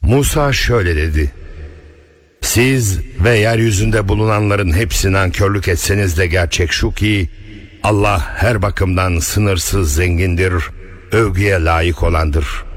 Musa şöyle dedi: siz ve yeryüzünde bulunanların hepsi nankörlük etseniz de gerçek şu ki Allah her bakımdan sınırsız zengindir, övgüye layık olandır.